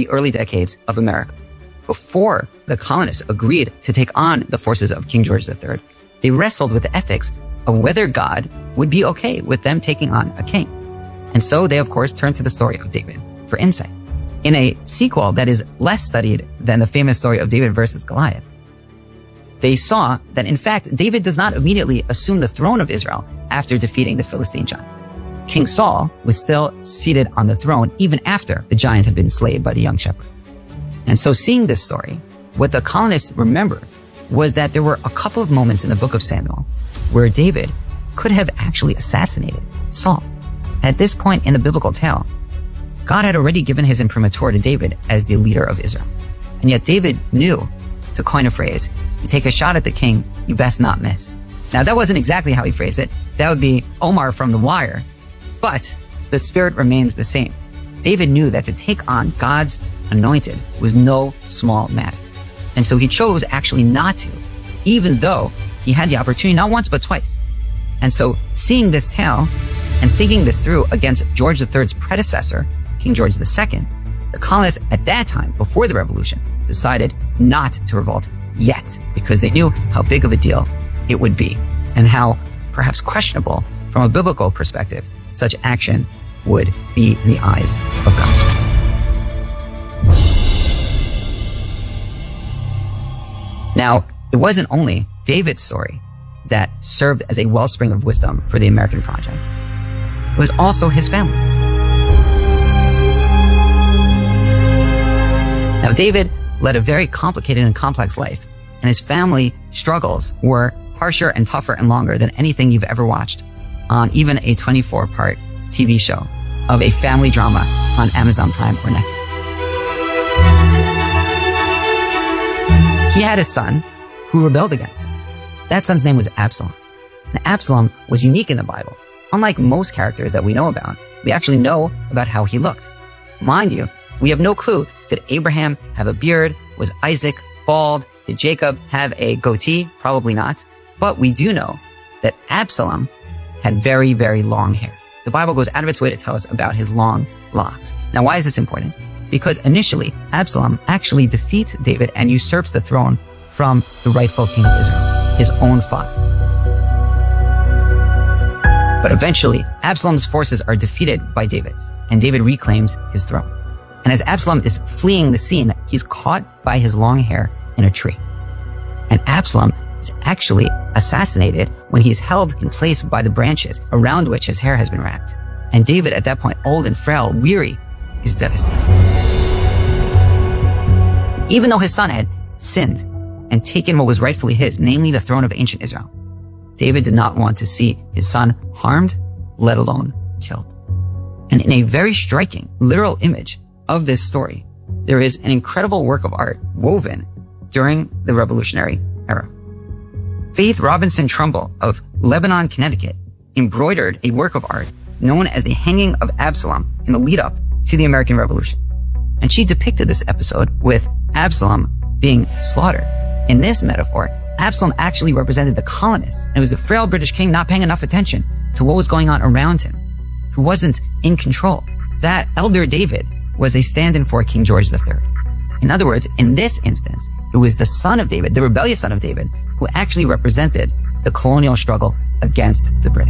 the early decades of America. Before the colonists agreed to take on the forces of King George III, they wrestled with the ethics of whether God would be okay with them taking on a king. And so they, of course, turned to the story of David for insight. In a sequel that is less studied than the famous story of David versus Goliath, they saw that, in fact, David does not immediately assume the throne of Israel after defeating the Philistine giant. King Saul was still seated on the throne even after the giant had been slain by the young shepherd. And so seeing this story, what the colonists remembered was that there were a couple of moments in the book of Samuel where David could have actually assassinated Saul. At this point in the biblical tale, God had already given his imprimatur to David as the leader of Israel. And yet David knew, to coin a phrase, you take a shot at the king, you best not miss. Now that wasn't exactly how he phrased it. That would be Omar from The Wire. But the spirit remains the same. David knew that to take on God's anointed was no small matter. And so he chose actually not to, even though he had the opportunity not once but twice. And so seeing this tale and thinking this through against George III's predecessor, King George II, the colonists at that time, before the revolution, decided not to revolt yet because they knew how big of a deal it would be and how perhaps questionable from a biblical perspective such action would be in the eyes of God. Now, it wasn't only David's story that served as a wellspring of wisdom for the American project. It was also his family. Now, David led a very complicated and complex life, and his family struggles were harsher and tougher and longer than anything you've ever watched on even a 24-part TV show of a family drama on Amazon Prime or Netflix. He had a son who rebelled against him. That son's name was Absalom. And Absalom was unique in the Bible. Unlike most characters that we know about, we actually know about how he looked. Mind you, we have no clue. Did Abraham have a beard? Was Isaac bald? Did Jacob have a goatee? Probably not. But we do know that Absalom had very, very long hair. The Bible goes out of its way to tell us about his long locks. Now, why is this important? Because initially, Absalom actually defeats David and usurps the throne from the rightful king of Israel, his own father. But eventually, Absalom's forces are defeated by David's, and David reclaims his throne. And as Absalom is fleeing the scene, he's caught by his long hair in a tree. And Absalom is actually assassinated when he's held in place by the branches around which his hair has been wrapped. And David, at that point, old and frail, weary, is devastated. Even though his son had sinned and taken what was rightfully his, namely the throne of ancient Israel, David did not want to see his son harmed, let alone killed. And in a very striking, literal image of this story, there is an incredible work of art woven during the Revolutionary era. Faith Robinson Trumbull of Lebanon, Connecticut, embroidered a work of art known as the Hanging of Absalom in the lead up to the American Revolution. And she depicted this episode with Absalom being slaughtered. In this metaphor, Absalom actually represented the colonists, and it was the frail British king not paying enough attention to what was going on around him, who wasn't in control. That elder David was a stand-in for King George III. In other words, in this instance, it was the son of David, the rebellious son of David, who actually represented the colonial struggle against the British.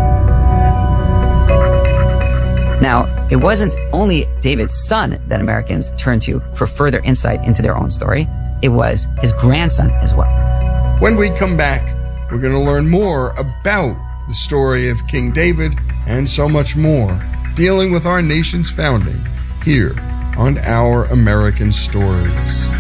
Now, it wasn't only David's son that Americans turned to for further insight into their own story. It was his grandson as well. When we come back, we're going to learn more about the story of King David and so much more, dealing with our nation's founding here on Our American Stories.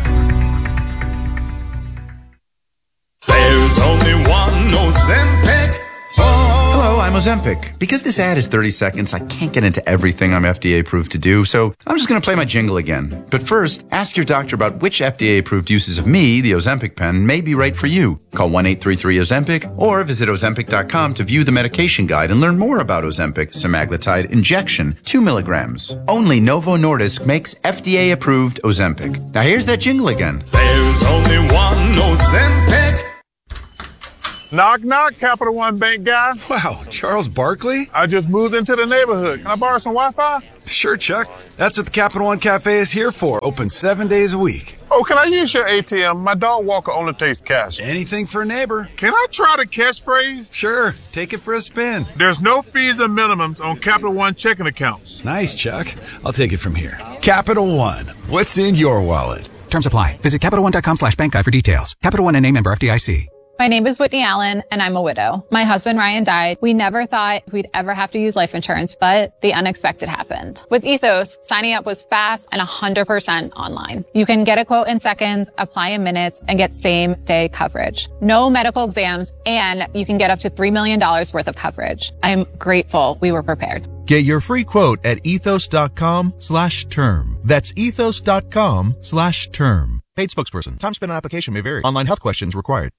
There's only one Ozempic. Hello, I'm Ozempic. Because this ad is 30 seconds, I can't get into everything I'm FDA approved to do, so I'm just going to play my jingle again. But first, ask your doctor about which FDA-approved uses of me, the Ozempic pen, may be right for you. Call 1-833-OZEMPIC or visit Ozempic.com to view the medication guide and learn more about Ozempic semaglutide injection, 2 milligrams. Only Novo Nordisk makes FDA-approved Ozempic. Now here's that jingle again. There's only one Ozempic. Knock, knock, Capital One Bank guy. Wow, Charles Barkley? I just moved into the neighborhood. Can I borrow some Wi-Fi? Sure, Chuck. That's what the Capital One Cafe is here for. Open 7 days a week. Oh, can I use your ATM? My dog Walker only takes cash. Anything for a neighbor. Can I try the catchphrase? Sure, take it for a spin. There's no fees and minimums on Capital One checking accounts. Nice, Chuck. I'll take it from here. Capital One. What's in your wallet? Terms apply. Visit CapitalOne.com/bankguide for details. Capital One, a member FDIC. My name is Whitney Allen, and I'm a widow. My husband, Ryan, died. We never thought we'd ever have to use life insurance, but the unexpected happened. With Ethos, signing up was fast and 100% online. You can get a quote in seconds, apply in minutes, and get same-day coverage. No medical exams, and you can get up to $3 million worth of coverage. I'm grateful we were prepared. Get your free quote at ethos.com/term. That's ethos.com/term. Paid spokesperson. Time spent on application may vary. Online health questions required.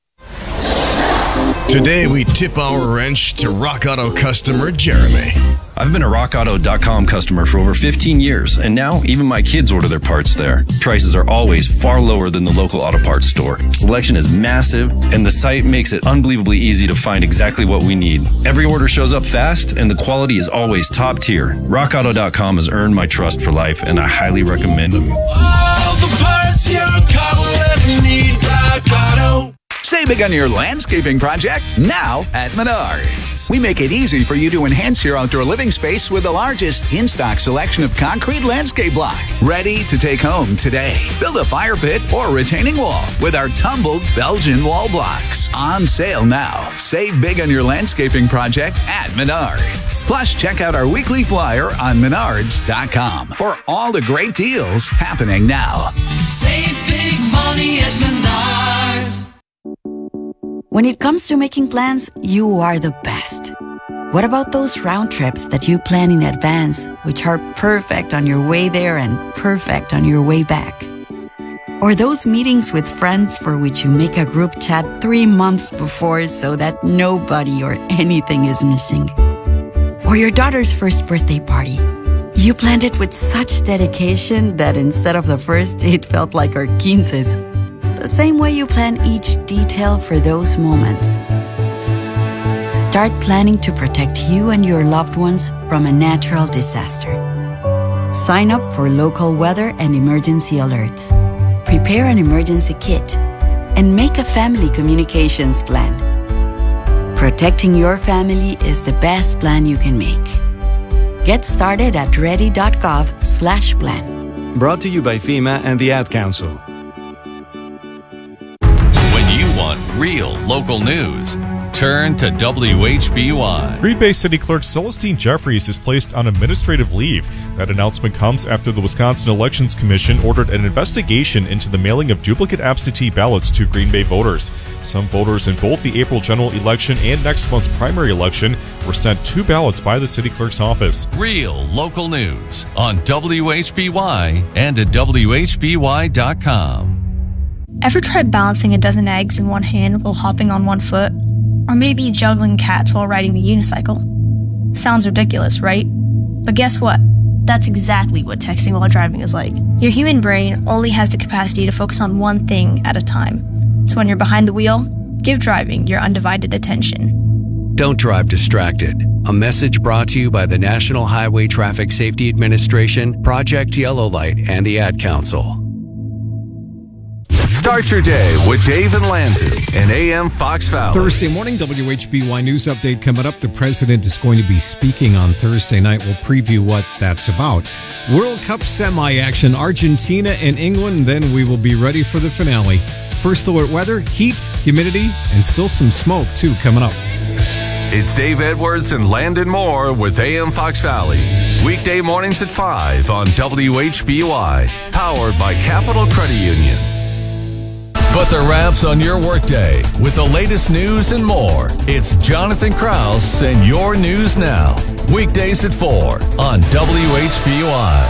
Today, we tip our wrench to Rock Auto customer Jeremy. I've been a RockAuto.com customer for over 15 years, and now even my kids order their parts there. Prices are always far lower than the local auto parts store. Selection is massive, and the site makes it unbelievably easy to find exactly what we need. Every order shows up fast, and the quality is always top tier. RockAuto.com has earned my trust for life, and I highly recommend them. All the parts your car will ever need, Rock Auto. Save big on your landscaping project now at Menards. We make it easy for you to enhance your outdoor living space with the largest in-stock selection of concrete landscape block. Ready to take home today. Build a fire pit or retaining wall with our tumbled Belgian wall blocks. On sale now. Save big on your landscaping project at Menards. Plus, check out our weekly flyer on Menards.com for all the great deals happening now. Save big money at Menards. When it comes to making plans, you are the best. What about those round trips that you plan in advance, which are perfect on your way there and perfect on your way back? Or those meetings with friends for which you make a group chat 3 months before so that nobody or anything is missing? Or your daughter's first birthday party. You planned it with such dedication that instead of the first, it felt like our 15s. The same way you plan each detail for those moments. Start planning to protect you and your loved ones from a natural disaster. Sign up for local weather and emergency alerts. Prepare an emergency kit and make a family communications plan. Protecting your family is the best plan you can make. Get started at ready.gov/plan. Brought to you by FEMA and the Ad Council. Real local news. Turn to WHBY. Green Bay City Clerk Celestine Jeffries is placed on administrative leave. That announcement comes after the Wisconsin Elections Commission ordered an investigation into the mailing of duplicate absentee ballots to Green Bay voters. Some voters in both the April general election and next month's primary election were sent 2 ballots by the city clerk's office. Real local news on WHBY and at WHBY.com. Ever tried balancing a dozen eggs in one hand while hopping on one foot? Or maybe juggling cats while riding the unicycle? Sounds ridiculous, right? But guess what? That's exactly what texting while driving is like. Your human brain only has the capacity to focus on one thing at a time. So when you're behind the wheel, give driving your undivided attention. Don't drive distracted. A message brought to you by the National Highway Traffic Safety Administration, Project Yellow Light, and the Ad Council. Start your day with Dave and Landon and AM Fox Valley. Thursday morning, WHBY News Update coming up. The president is going to be speaking on Thursday night. We'll preview what that's about. World Cup semi-action, Argentina and England. Then we will be ready for the finale. First alert weather, heat, humidity, and still some smoke, too, coming up. It's Dave Edwards and Landon Moore with AM Fox Valley. Weekday mornings at 5 on WHBY. Powered by Capital Credit Union. Put the wraps on your workday with the latest news and more. It's Jonathan Krause and Your News Now. Weekdays at 4 on WHBY.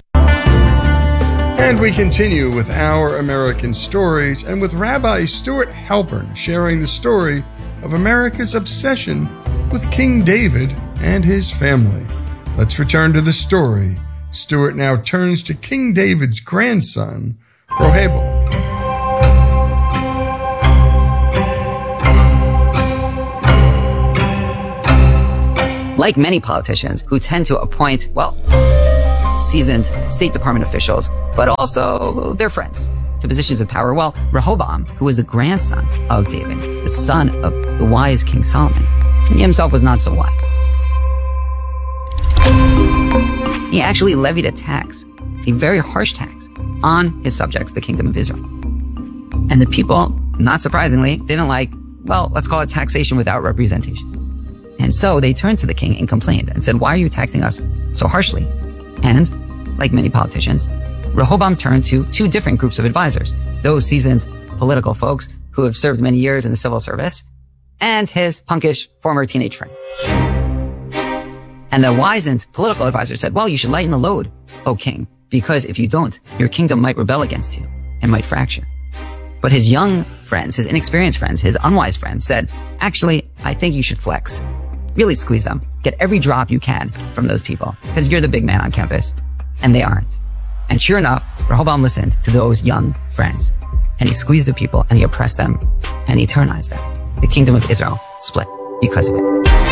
And we continue with Our American Stories and with Rabbi Stuart Halpern sharing the story of America's obsession with King David and his family. Let's return to the story. Stuart now turns to King David's grandson, Rehoboam. Like many politicians who tend to appoint, seasoned State Department officials, but also their friends to positions of power. Well, Rehoboam, who was the grandson of David, the son of the wise King Solomon, he himself was not so wise. He actually levied a tax, a very harsh tax, on his subjects, the kingdom of Israel. And the people, not surprisingly, didn't like, let's call it taxation without representation. And so they turned to the king and complained and said, why are you taxing us so harshly? And, like many politicians, Rehoboam turned to two different groups of advisors, those seasoned political folks who have served many years in the civil service, and his punkish former teenage friends. And the wizened political advisor said, you should lighten the load, O king, because if you don't, your kingdom might rebel against you and might fracture. But his young friends, his inexperienced friends, his unwise friends said, actually, I think you should flex. Really squeeze them. Get every drop you can from those people, because you're the big man on campus, and they aren't. And sure enough, Rehoboam listened to those young friends, and he squeezed the people, and he oppressed them, and he tyrannized them. The kingdom of Israel split because of it.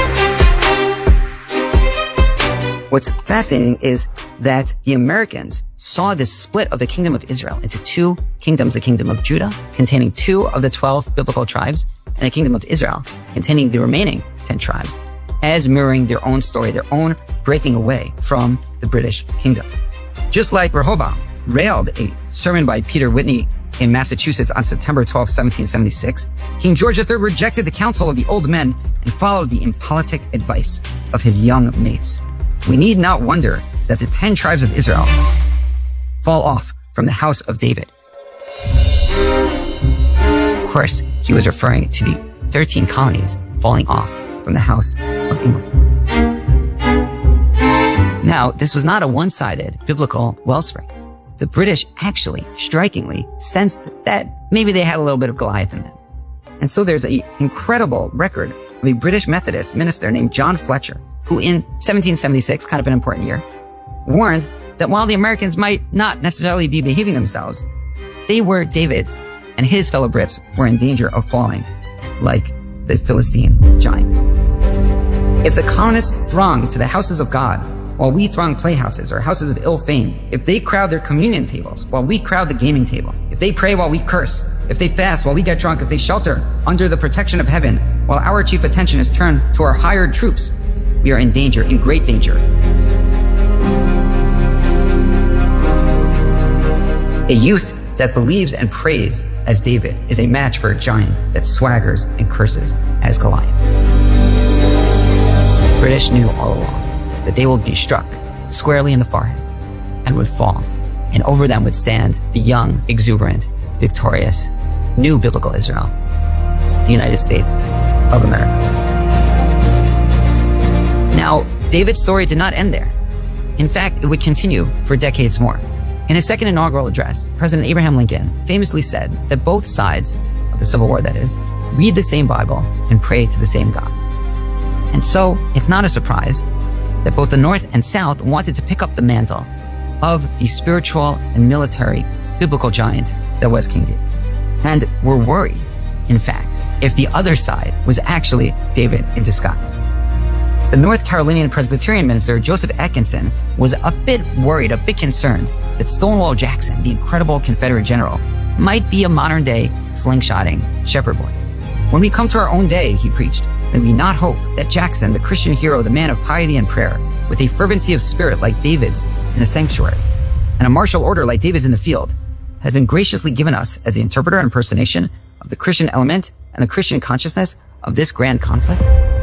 What's fascinating is that the Americans saw this split of the kingdom of Israel into two kingdoms, the kingdom of Judah, containing 2 of the 12 biblical tribes, and the kingdom of Israel, containing the remaining 10 tribes, as mirroring their own story, their own breaking away from the British kingdom. Just like Rehoboam railed a sermon by Peter Whitney in Massachusetts on September 12, 1776, King George III rejected the counsel of the old men and followed the impolitic advice of his young mates. We need not wonder that the 10 tribes of Israel fall off from the house of David. Of course, he was referring to the 13 colonies falling off from the house of England. Now, this was not a one-sided biblical wellspring. The British actually, strikingly, sensed that maybe they had a little bit of Goliath in them. And so there's an incredible record of a British Methodist minister named John Fletcher, who in 1776, kind of an important year, warned that while the Americans might not necessarily be behaving themselves, they were David's, and his fellow Brits were in danger of falling like the Philistine giant. If the colonists throng to the houses of God, while we throng playhouses or houses of ill fame, if they crowd their communion tables while we crowd the gaming table, if they pray while we curse, if they fast while we get drunk, if they shelter under the protection of heaven while our chief attention is turned to our hired troops, we are in danger, in great danger. A youth that believes and prays as David is a match for a giant that swaggers and curses as Goliath. The British knew all along that they would be struck squarely in the forehead and would fall, and over them would stand the young, exuberant, victorious, new biblical Israel, the United States of America. Now, David's story did not end there. In fact, it would continue for decades more. In his second inaugural address, President Abraham Lincoln famously said that both sides of the Civil War, that is, read the same Bible and pray to the same God. And so, it's not a surprise that both the North and South wanted to pick up the mantle of the spiritual and military biblical giant that was King David. And were worried, in fact, if the other side was actually David in disguise. The North Carolinian Presbyterian minister, Joseph Atkinson, was a bit worried, a bit concerned that Stonewall Jackson, the incredible Confederate general, might be a modern-day slingshotting shepherd boy. When we come to our own day, he preached, may we not hope that Jackson, the Christian hero, the man of piety and prayer, with a fervency of spirit like David's in the sanctuary, and a martial order like David's in the field, has been graciously given us as the interpreter and impersonation of the Christian element and the Christian consciousness of this grand conflict.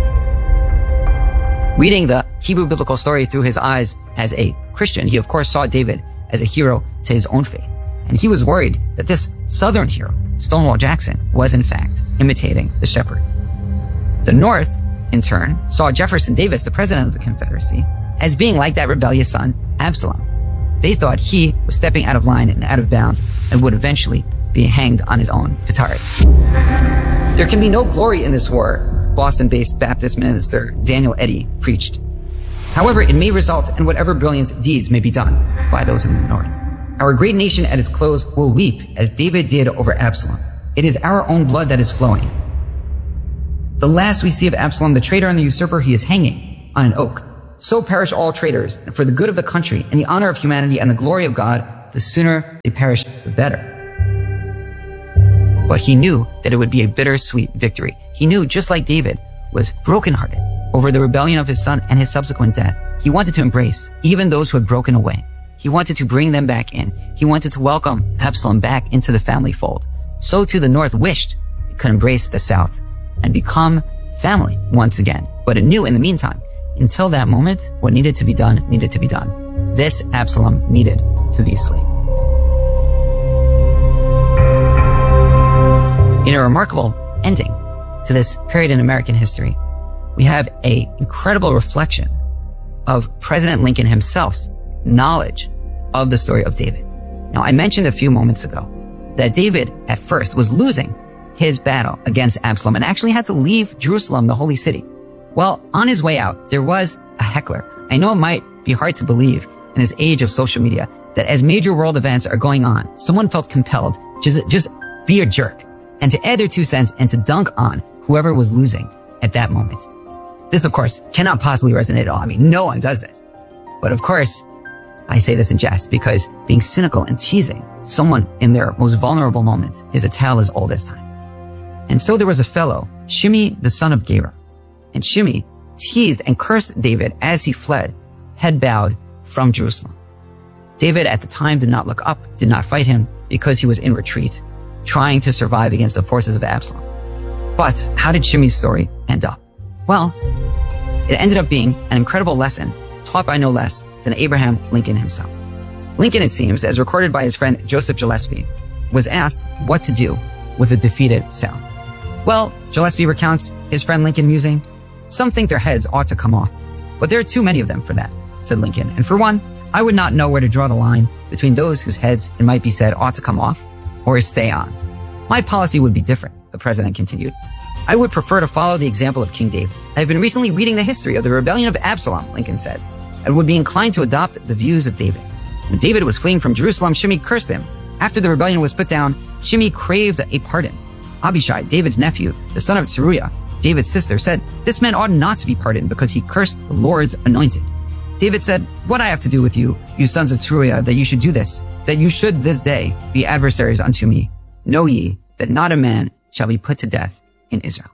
Reading the Hebrew biblical story through his eyes as a Christian, he of course saw David as a hero to his own faith. And he was worried that this Southern hero, Stonewall Jackson, was in fact imitating the shepherd. The North, in turn, saw Jefferson Davis, the president of the Confederacy, as being like that rebellious son, Absalom. They thought he was stepping out of line and out of bounds and would eventually be hanged on his own petard. There can be no glory in this war, Boston-based Baptist minister Daniel Eddy preached. However, it may result in whatever brilliant deeds may be done by those in the North. Our great nation at its close will weep as David did over Absalom. It is our own blood that is flowing. The last we see of Absalom, the traitor and the usurper, he is hanging. on an oak. So perish all traitors, and for the good of the country, and the honor of humanity, and the glory of God, the sooner they perish, the better. But he knew that it would be a bittersweet victory. He knew, just like David was brokenhearted over the rebellion of his son and his subsequent death, he wanted to embrace even those who had broken away. He wanted to bring them back in. He wanted to welcome Absalom back into the family fold. So too the North wished it could embrace the South and become family once again. But it knew in the meantime, until that moment, what needed to be done needed to be done. This Absalom needed to be asleep. In a remarkable ending to this period in American history, we have an incredible reflection of President Lincoln himself's knowledge of the story of David. Now, I mentioned a few moments ago that David at first was losing his battle against Absalom and actually had to leave Jerusalem, the holy city. Well, on his way out, there was a heckler. I know it might be hard to believe in this age of social media that as major world events are going on, someone felt compelled to just be a jerk and to add their 2 cents and to dunk on whoever was losing at that moment. This, of course, cannot possibly resonate at all. I mean, no one does this. But of course, I say this in jest because being cynical and teasing someone in their most vulnerable moment is a tale as old as time. And so there was a fellow, Shimei, the son of Gera. And Shimei teased and cursed David as he fled, head bowed from Jerusalem. David at the time did not look up, did not fight him because he was in retreat, trying to survive against the forces of Absalom. But how did Shimei's story end up? Well, it ended up being an incredible lesson taught by no less than Abraham Lincoln himself. Lincoln, it seems, as recorded by his friend Joseph Gillespie, was asked what to do with a defeated South. Well, Gillespie recounts his friend Lincoln musing, "Some think their heads ought to come off, but there are too many of them for that," said Lincoln. "And for one, I would not know where to draw the line between those whose heads, it might be said, ought to come off or stay on. My policy would be different," the president continued. "I would prefer to follow the example of King David. I've been recently reading the history of the rebellion of Absalom," Lincoln said, "and would be inclined to adopt the views of David. When David was fleeing from Jerusalem, Shimei cursed him. After the rebellion was put down, Shimei craved a pardon. Abishai, David's nephew, the son of Zeruiah, David's sister, said, 'This man ought not to be pardoned because he cursed the Lord's anointed.' David said, 'What I have to do with you, you sons of Zeruiah, that you should do this, that you should this day be adversaries unto me? Know ye that not a man shall be put to death in Israel.'"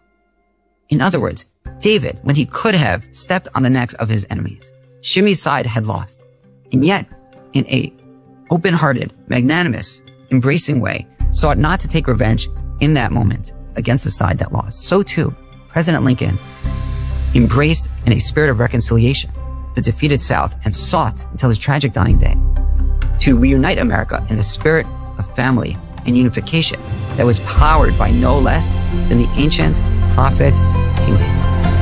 In other words, David, when he could have stepped on the necks of his enemies, Shimei's side had lost. And yet, in a open-hearted, magnanimous, embracing way, sought not to take revenge in that moment against the side that lost. So too, President Lincoln embraced in a spirit of reconciliation the defeated South and sought until his tragic dying day to reunite America in a spirit of family and unification that was powered by no less than the ancient prophet King David.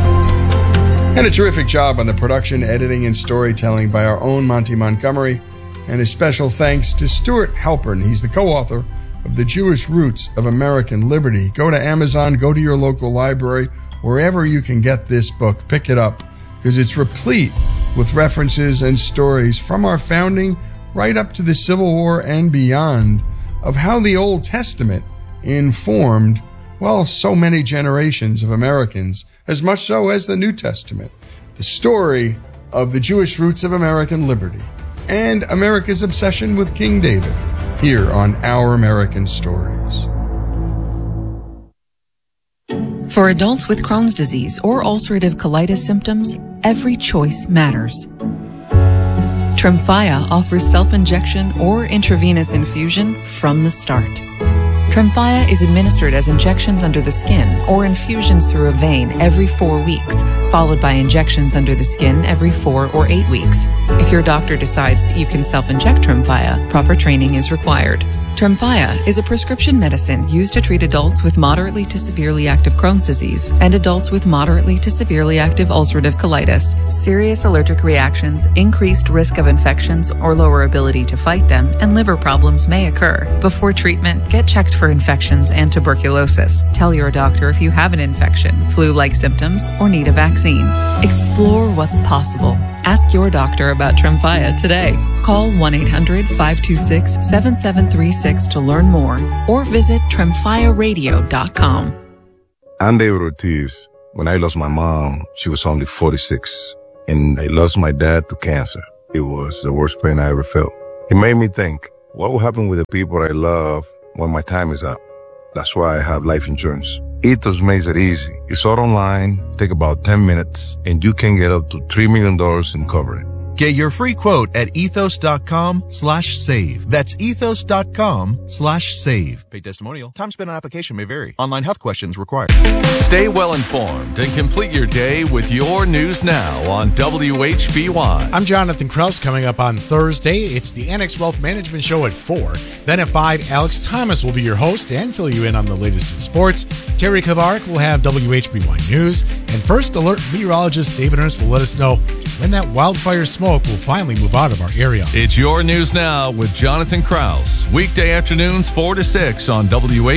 And a terrific job on the production, editing, and storytelling by our own Monty Montgomery. And a special thanks to Stuart Halpern. He's the co-author of The Jewish Roots of American Liberty. Go to Amazon, go to your local library, wherever you can get this book, pick it up, because it's replete with references and stories from our founding right up to the Civil War and beyond of how the Old Testament informed, well, so many generations of Americans, as much so as the New Testament. The story of the Jewish roots of American liberty and America's obsession with King David here on Our American Stories. For adults with Crohn's disease or ulcerative colitis symptoms, every choice matters. Tremfya offers self-injection or intravenous infusion from the start. Tremfya is administered as injections under the skin or infusions through a vein every 4 weeks, followed by injections under the skin every 4 or 8 weeks. If your doctor decides that you can self-inject Tremfya, proper training is required. Tremfya is a prescription medicine used to treat adults with moderately to severely active Crohn's disease and adults with moderately to severely active ulcerative colitis. Serious allergic reactions, increased risk of infections or lower ability to fight them, and liver problems may occur. Before treatment, get checked for infections and tuberculosis. Tell your doctor if you have an infection, flu-like symptoms, or need a vaccine. Explore what's possible. Ask your doctor about Tremfya today. Call 1-800-526-7736 to learn more or visit tremfyaradio.com. I'm David Ortiz. When I lost my mom, she was only 46. and I lost my dad to cancer. It was the worst pain I ever felt. It made me think, what will happen with the people I love when my time is up? That's why I have life insurance. Ethos makes it easy. It's all online, take about 10 minutes, and you can get up to $3 million in coverage. Get your free quote at ethos.com/save. That's ethos.com/save. Paid testimonial. Time spent on application may vary. Online health questions required. Stay well informed and complete your day with your news now on WHBY. I'm Jonathan Kraus. Coming up on Thursday, it's the Annex Wealth Management Show at 4. Then at 5, Alex Thomas will be your host and fill you in on the latest in sports. Terry Kavark will have WHBY News. And First Alert meteorologist David Ernst will let us know when that wildfire smoke will finally move out of our area. It's your news now with Jonathan Kraus. Weekday afternoons 4 to 6 on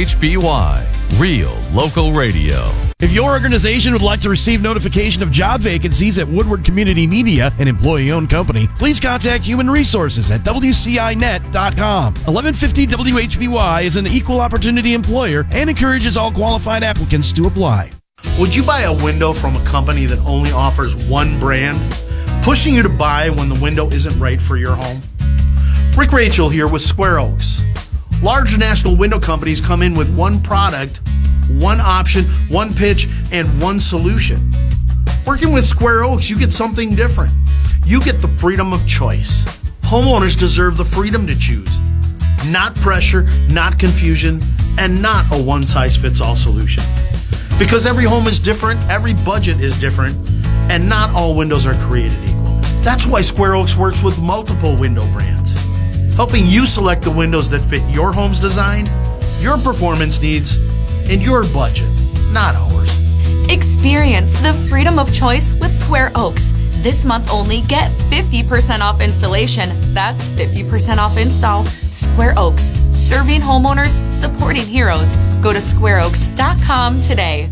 WHBY. Real local radio. If your organization would like to receive notification of job vacancies at Woodward Community Media, an employee-owned company, please contact Human Resources at WCINet.com. 1150 WHBY is an equal opportunity employer and encourages all qualified applicants to apply. Would you buy a window from a company that only offers one brand, pushing you to buy when the window isn't right for your home? Rick Rachel here with Square Oaks. Large national window companies come in with one product, one option, one pitch, and one solution. Working with Square Oaks, you get something different. You get the freedom of choice. Homeowners deserve the freedom to choose. Not pressure, not confusion, and not a one-size-fits-all solution. Because every home is different, every budget is different, and not all windows are created equal. That's why Square Oaks works with multiple window brands, helping you select the windows that fit your home's design, your performance needs, and your budget, not ours. Experience the freedom of choice with Square Oaks. This month only, get 50% off installation. That's 50% off install. Square Oaks, serving homeowners, supporting heroes. Go to squareoaks.com today.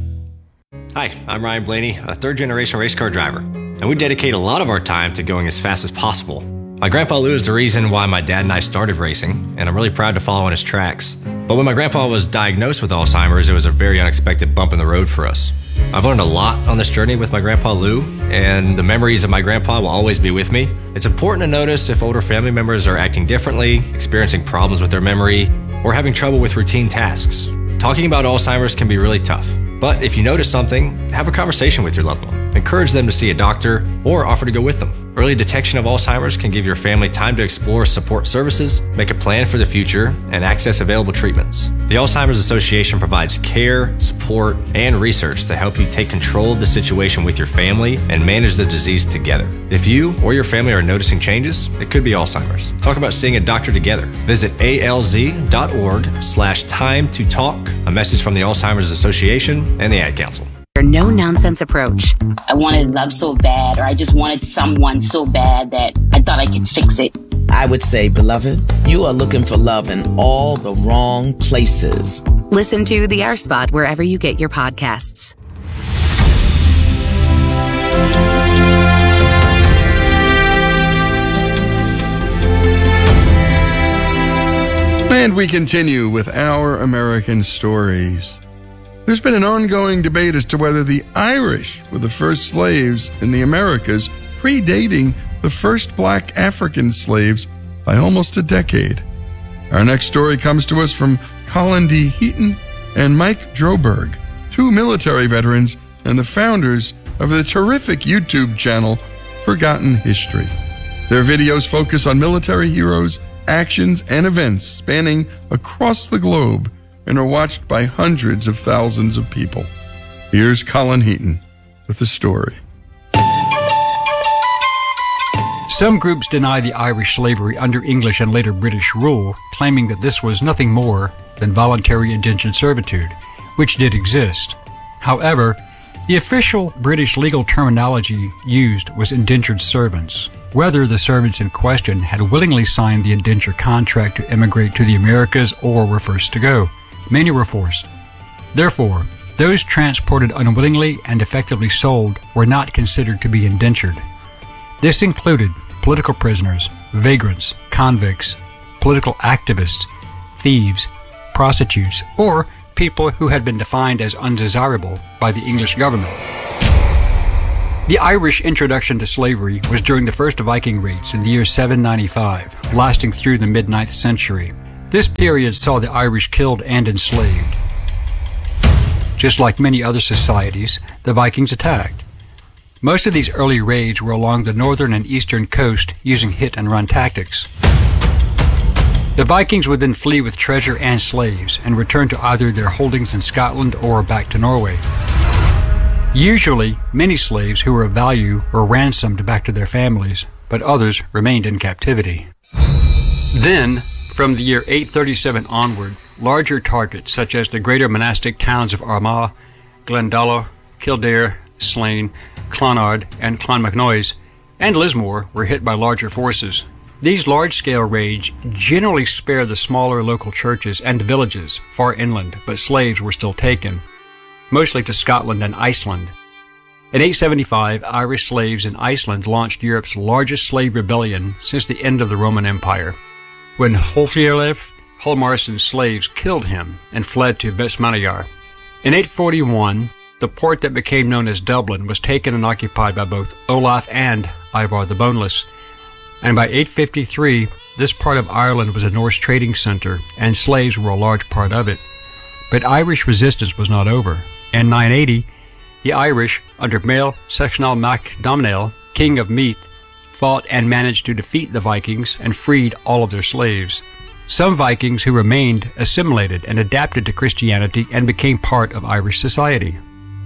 Hi, I'm Ryan Blaney, a third-generation race car driver, and we dedicate a lot of our time to going as fast as possible. My grandpa Lou is the reason why my dad and I started racing, and I'm really proud to follow in his tracks. But when my grandpa was diagnosed with Alzheimer's, it was a very unexpected bump in the road for us. I've learned a lot on this journey with my grandpa Lou, and the memories of my grandpa will always be with me. It's important to notice if older family members are acting differently, experiencing problems with their memory, or having trouble with routine tasks. Talking about Alzheimer's can be really tough, but if you notice something, have a conversation with your loved one. Encourage them to see a doctor or offer to go with them. Early detection of Alzheimer's can give your family time to explore support services, make a plan for the future, and access available treatments. The Alzheimer's Association provides care, support, and research to help you take control of the situation with your family and manage the disease together. If you or your family are noticing changes, it could be Alzheimer's. Talk about seeing a doctor together. Visit alz.org/time to talk. A message from the Alzheimer's Association and the Ad Council. No-nonsense approach. I wanted love so bad, or I just wanted someone so bad that I thought I could fix it. I would say, beloved, you are looking for love in all the wrong places. Listen to The R Spot wherever you get your podcasts. And we continue with Our American Stories. There's been an ongoing debate as to whether the Irish were the first slaves in the Americas, predating the first black African slaves by almost a decade. Our next story comes to us from Colin D. Heaton and Mike Droberg, two military veterans and the founders of the terrific YouTube channel Forgotten History. Their videos focus on military heroes, actions, and events spanning across the globe and are watched by hundreds of thousands of people. Here's Colin Heaton with the story. Some groups deny the Irish slavery under English and later British rule, claiming that this was nothing more than voluntary indentured servitude, which did exist. However, the official British legal terminology used was indentured servants. Whether the servants in question had willingly signed the indenture contract to emigrate to the Americas or were forced to go. Many were forced. Therefore, those transported unwillingly and effectively sold were not considered to be indentured. This included political prisoners, vagrants, convicts, political activists, thieves, prostitutes, or people who had been defined as undesirable by the English government. The Irish introduction to slavery was during the first Viking raids in the year 795, lasting through the mid-9th century. This period saw the Irish killed and enslaved. Just like many other societies, the Vikings attacked. Most of these early raids were along the northern and eastern coast using hit-and-run tactics. The Vikings would then flee with treasure and slaves and return to either their holdings in Scotland or back to Norway. Usually, many slaves who were of value were ransomed back to their families, but others remained in captivity. Then, from the year 837 onward, larger targets such as the greater monastic towns of Armagh, Glendalough, Kildare, Slane, Clonard, and Clonmacnoise, and Lismore were hit by larger forces. These large-scale raids generally spared the smaller local churches and villages far inland, but slaves were still taken, mostly to Scotland and Iceland. In 875, Irish slaves in Iceland launched Europe's largest slave rebellion since the end of the Roman Empire, when Hrólfr Hallmarson's slaves killed him and fled to Vestmannaeyjar. In 841, the port that became known as Dublin was taken and occupied by both Olaf and Ivar the Boneless, and by 853, this part of Ireland was a Norse trading center, and slaves were a large part of it. But Irish resistance was not over. In 980, the Irish, under Mael Sechnal Mac Domhnall, king of Meath, fought and managed to defeat the Vikings and freed all of their slaves. Some Vikings who remained assimilated and adapted to Christianity and became part of Irish society.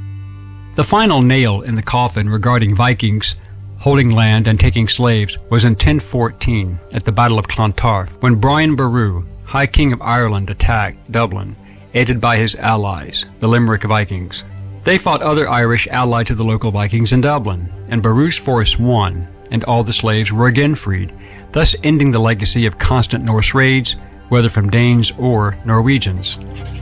The final nail in the coffin regarding Vikings holding land and taking slaves was in 1014 at the Battle of Clontarf, when Brian Boru, High King of Ireland, attacked Dublin, aided by his allies, the Limerick Vikings. They fought other Irish allied to the local Vikings in Dublin, and Boru's force won, and all the slaves were again freed, thus ending the legacy of constant Norse raids, whether from Danes or Norwegians.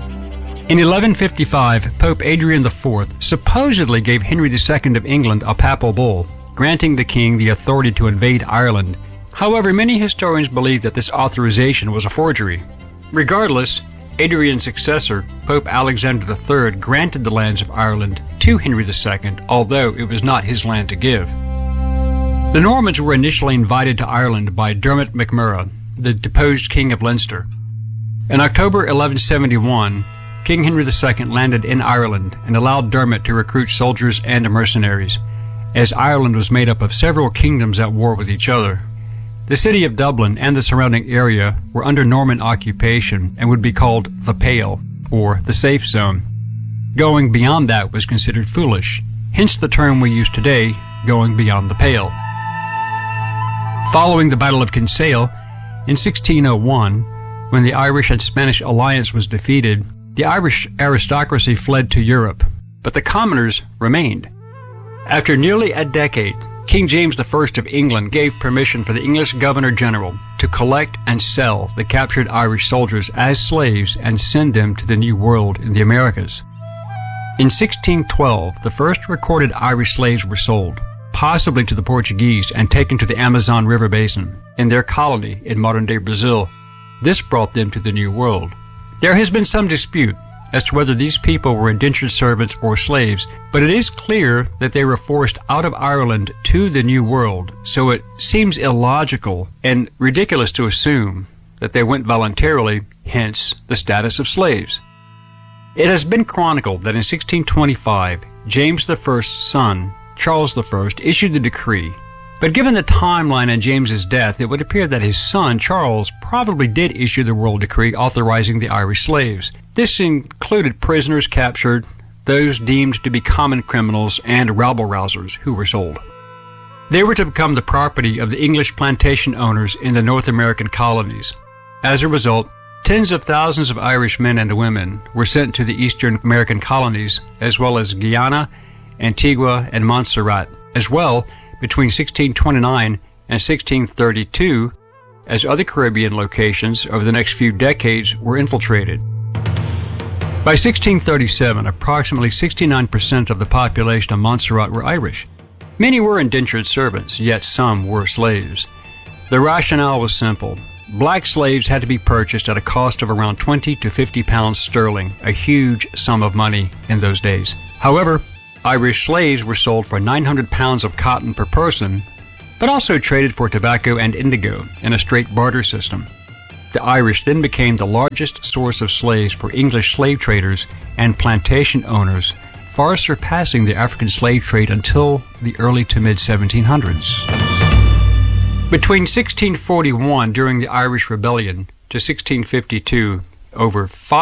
In 1155, Pope Adrian IV supposedly gave Henry II of England a papal bull, granting the king the authority to invade Ireland. However, many historians believe that this authorization was a forgery. Regardless, Adrian's successor, Pope Alexander III, granted the lands of Ireland to Henry II, although it was not his land to give. The Normans were initially invited to Ireland by Dermot MacMurrough, the deposed king of Leinster. In October 1171, King Henry II landed in Ireland and allowed Dermot to recruit soldiers and mercenaries, as Ireland was made up of several kingdoms at war with each other. The city of Dublin and the surrounding area were under Norman occupation and would be called the Pale, or the safe zone. Going beyond that was considered foolish, hence the term we use today, going beyond the pale. Following the Battle of Kinsale, in 1601, when the Irish and Spanish alliance was defeated, the Irish aristocracy fled to Europe, but the commoners remained. After nearly a decade, King James I of England gave permission for the English Governor-General to collect and sell the captured Irish soldiers as slaves and send them to the New World in the Americas. In 1612, the first recorded Irish slaves were sold, possibly to the Portuguese, and taken to the Amazon River Basin, in their colony in modern-day Brazil. This brought them to the New World. There has been some dispute as to whether these people were indentured servants or slaves, but it is clear that they were forced out of Ireland to the New World, so it seems illogical and ridiculous to assume that they went voluntarily, hence the status of slaves. It has been chronicled that in 1625, James I's son, Charles I, issued the decree. But given the timeline on James's death, it would appear that his son, Charles, probably did issue the royal decree authorizing the Irish slaves. This included prisoners captured, those deemed to be common criminals, and rabble-rousers who were sold. They were to become the property of the English plantation owners in the North American colonies. As a result, tens of thousands of Irish men and women were sent to the Eastern American colonies, as well as Guyana, Antigua, and Montserrat, as well between 1629 and 1632, as other Caribbean locations over the next few decades were infiltrated. By 1637, approximately 69% of the population of Montserrat were Irish. Many were indentured servants, yet some were slaves. The rationale was simple. Black slaves had to be purchased at a cost of around 20 to 50 pounds sterling, a huge sum of money in those days. However, Irish slaves were sold for 900 pounds of cotton per person, but also traded for tobacco and indigo in a straight barter system. The Irish then became the largest source of slaves for English slave traders and plantation owners, far surpassing the African slave trade until the early to mid-1700s. Between 1641, during the Irish Rebellion, to 1652, over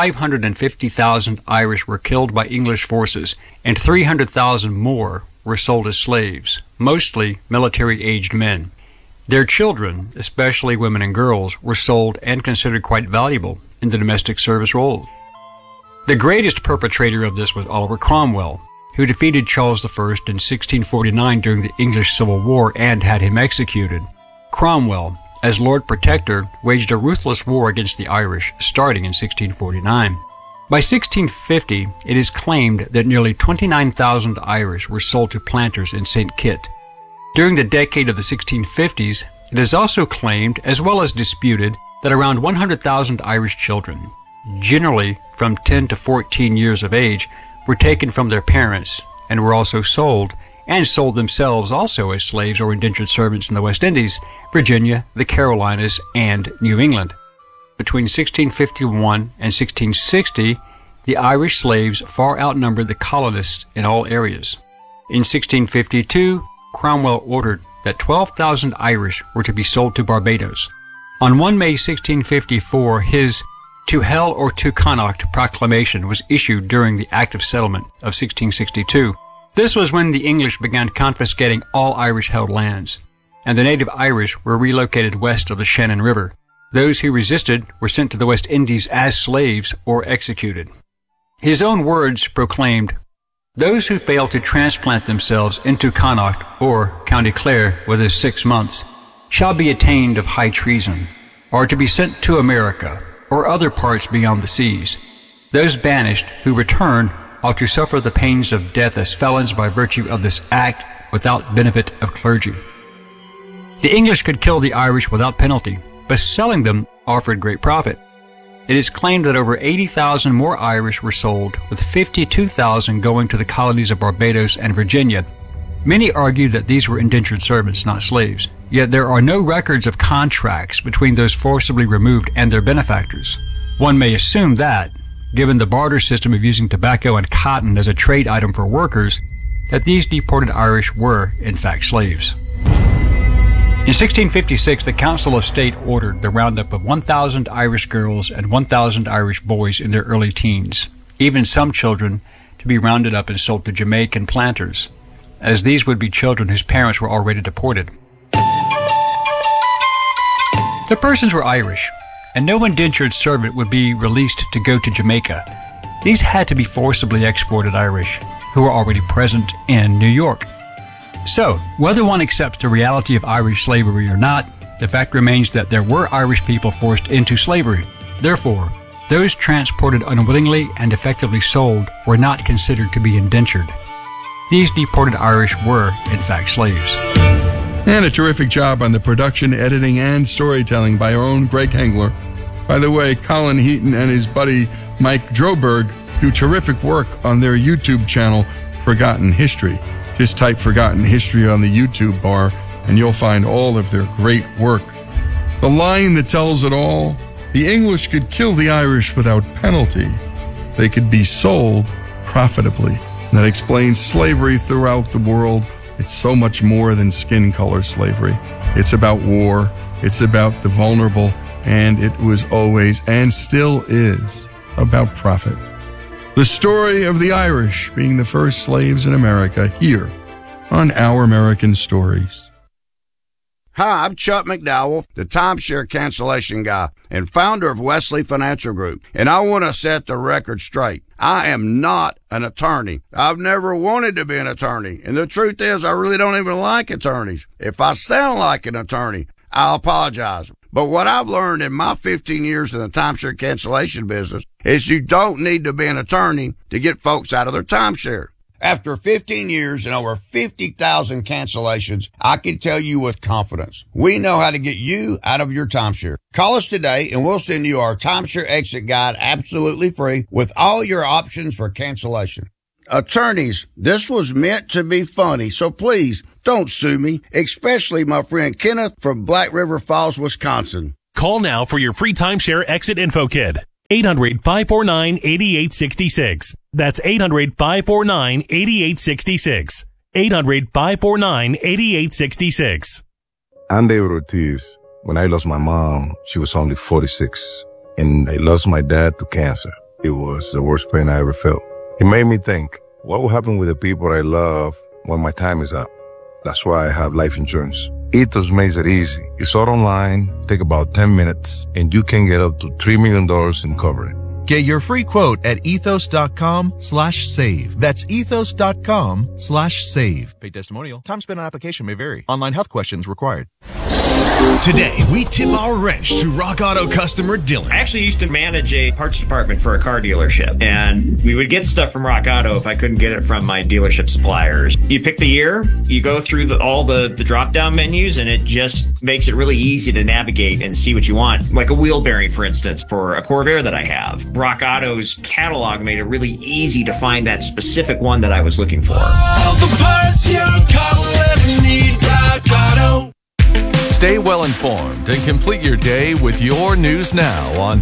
550,000 Irish were killed by English forces, and 300,000 more were sold as slaves, mostly military-aged men. Their children, especially women and girls, were sold and considered quite valuable in the domestic service role. The greatest perpetrator of this was Oliver Cromwell, who defeated Charles I in 1649 during the English Civil War and had him executed. Cromwell, as Lord Protector, waged a ruthless war against the Irish, starting in 1649. By 1650, it is claimed that nearly 29,000 Irish were sold to planters in St. Kitts. During the decade of the 1650s, it is also claimed, as well as disputed, that around 100,000 Irish children, generally from 10 to 14 years of age, were taken from their parents and were also sold, and sold themselves also as slaves or indentured servants in the West Indies, Virginia, the Carolinas, and New England. Between 1651 and 1660, the Irish slaves far outnumbered the colonists in all areas. In 1652, Cromwell ordered that 12,000 Irish were to be sold to Barbados. On 1 May 1654, his "To Hell or to Connaught" proclamation was issued during the Act of Settlement of 1662. This was when the English began confiscating all Irish-held lands, and the native Irish were relocated west of the Shannon River. Those who resisted were sent to the West Indies as slaves or executed. His own words proclaimed, "Those who fail to transplant themselves into Connaught or County Clare within 6 months shall be attainted of high treason, or to be sent to America or other parts beyond the seas. Those banished who return ought to suffer the pains of death as felons by virtue of this act without benefit of clergy." The English could kill the Irish without penalty, but selling them offered great profit. It is claimed that over 80,000 more Irish were sold, with 52,000 going to the colonies of Barbados and Virginia. Many argue that these were indentured servants, not slaves, yet there are no records of contracts between those forcibly removed and their benefactors. One may assume that, given the barter system of using tobacco and cotton as a trade item for workers, that these deported Irish were, in fact, slaves. In 1656, the Council of State ordered the roundup of 1,000 Irish girls and 1,000 Irish boys in their early teens, even some children, to be rounded up and sold to Jamaican planters, as these would be children whose parents were already deported. The persons were Irish, and no indentured servant would be released to go to Jamaica. These had to be forcibly exported Irish, who were already present in New York. So, whether one accepts the reality of Irish slavery or not, the fact remains that there were Irish people forced into slavery. Therefore, those transported unwillingly and effectively sold were not considered to be indentured. These deported Irish were, in fact, slaves. And a terrific job on the production, editing, and storytelling by our own Greg Hengler. By the way, Colin Heaton and his buddy Mike Droberg do terrific work on their YouTube channel, Forgotten History. Just type Forgotten History on the YouTube bar, and you'll find all of their great work. The line that tells it all: the English could kill the Irish without penalty. They could be sold profitably. And that explains slavery throughout the world. It's so much more than skin color slavery. It's about war. It's about the vulnerable. And it was always, and still is, about profit. The story of the Irish being the first slaves in America, here on Our American Stories. Hi, I'm Chuck McDowell, the timeshare cancellation guy and founder of Wesley Financial Group, and I want to set the record straight. I am not an attorney. I've never wanted to be an attorney, and the truth is I really don't even like attorneys. If I sound like an attorney, I'll apologize. But what I've learned in my 15 years in the timeshare cancellation business is you don't need to be an attorney to get folks out of their timeshare. After 15 years and over 50,000 cancellations, I can tell you with confidence, we know how to get you out of your timeshare. Call us today and we'll send you our timeshare exit guide absolutely free with all your options for cancellation. Attorneys, this was meant to be funny, so please don't sue me, especially my friend Kenneth from Black River Falls, Wisconsin. Call now for your free timeshare exit info kit. 800-549-8866. That's 800-549-8866. 800-549-8866. I'm David Ortiz. When I lost my mom, she was only 46. And I lost my dad to cancer. It was the worst pain I ever felt. It made me think, what will happen with the people I love when my time is up? That's why I have life insurance. Ethos makes it easy. It's all online, take about 10 minutes, and you can get up to $3 million in coverage. Get your free quote at ethos.com/save. That's ethos.com/save. Paid testimonial. Time spent on application may vary. Online health questions required. Today, we tip our wrench to Rock Auto customer Dylan. I actually used to manage a parts department for a car dealership, and we would get stuff from Rock Auto if I couldn't get it from my dealership suppliers. You pick the year, you go through all the drop-down menus, and it just makes it really easy to navigate and see what you want. Like a wheel bearing, for instance, for a Corvair that I have. Rock Auto's catalog made it really easy to find that specific one that I was looking for. All the parts your car will ever need, Rock Auto. Stay well informed and complete your day with your news now on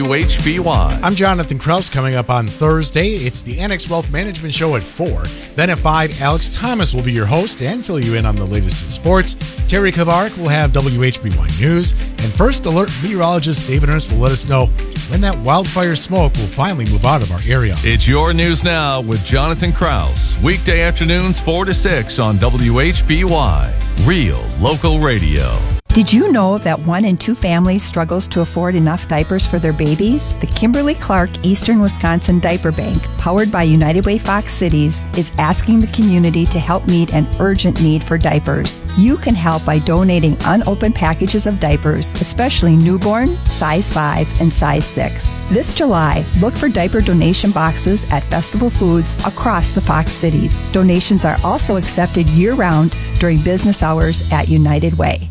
WHBY. I'm Jonathan Kraus. Coming up on Thursday, it's the Annex Wealth Management Show at 4. Then at 5, Alex Thomas will be your host and fill you in on the latest in sports. Terry Kavark will have WHBY News. And First Alert meteorologist David Ernst will let us know when that wildfire smoke will finally move out of our area. It's your news now with Jonathan Kraus. Weekday afternoons 4 to 6 on WHBY. Real local radio. Did you know that 1 in 2 families struggles to afford enough diapers for their babies? The Kimberly-Clark Eastern Wisconsin Diaper Bank, powered by United Way Fox Cities, is asking the community to help meet an urgent need for diapers. You can help by donating unopened packages of diapers, especially newborn, size 5, and size 6. This July, look for diaper donation boxes at Festival Foods across the Fox Cities. Donations are also accepted year-round during business hours at United Way.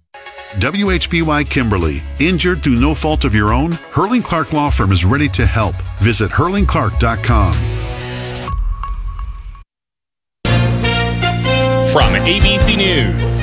WHBY Kimberly. Injured through no fault of your own? Hurling Clark Law Firm is ready to help. Visit hurlingclark.com. From ABC News,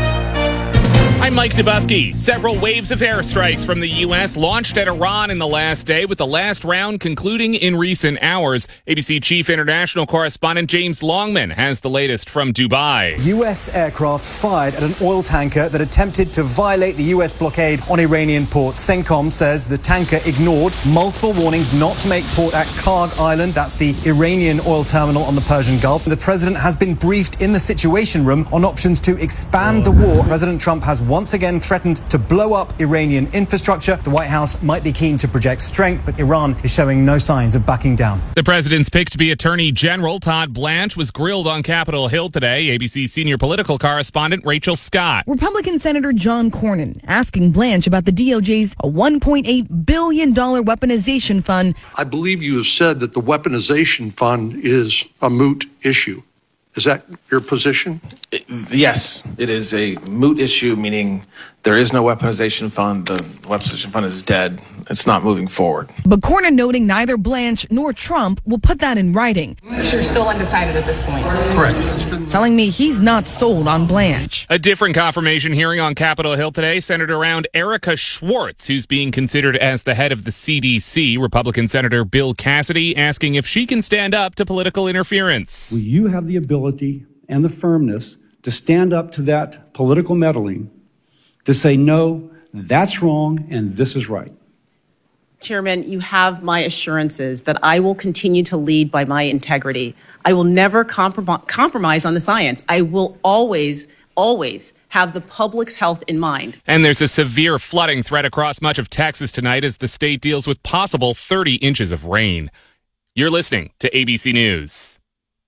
I'm Mike Dubusky. Several waves of airstrikes from the U.S. launched at Iran in the last day, with the last round concluding in recent hours. ABC Chief International Correspondent James Longman has the latest from Dubai. U.S. aircraft fired at an oil tanker that attempted to violate the U.S. blockade on Iranian ports. CENTCOM says the tanker ignored multiple warnings not to make port at Karg Island. That's the Iranian oil terminal on the Persian Gulf. The president has been briefed in the Situation Room on options to expand the war. President Trump has once again threatened to blow up Iranian infrastructure. The White House might be keen to project strength, but Iran is showing no signs of backing down. The president's pick to be Attorney General, Todd Blanche, was grilled on Capitol Hill today. ABC senior political correspondent Rachel Scott. Republican Senator John Cornyn asking Blanche about the DOJ's $1.8 billion weaponization fund. I believe you have said that the weaponization fund is a moot issue. Is that your position? Yes, it is a moot issue, meaning there is no weaponization fund. The weaponization fund is dead. It's not moving forward. But Cornyn noting neither Blanche nor Trump will put that in writing. You're still undecided at this point. Correct. Telling me he's not sold on Blanche. A different confirmation hearing on Capitol Hill today centered around Erica Schwartz, who's being considered as the head of the CDC. Republican Senator Bill Cassidy asking if she can stand up to political interference. Will you have the ability and the firmness to stand up to that political meddling, to say, no, that's wrong and this is right? Chairman, you have my assurances that I will continue to lead by my integrity. I will never compromise on the science. I will always have the public's health in mind. And there's a severe flooding threat across much of Texas tonight as the state deals with possible 30 inches of rain. You're listening to ABC News.